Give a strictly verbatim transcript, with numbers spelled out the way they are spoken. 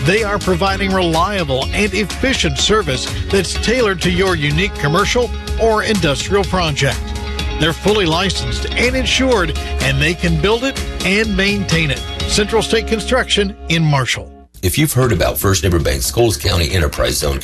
They are providing reliable and efficient service that's tailored to your unique commercial or industrial project. They're fully licensed and insured, and they can build it and maintain it. Central State Construction in Marshall. If you've heard about First Neighbor Bank's Coles County Enterprise Zone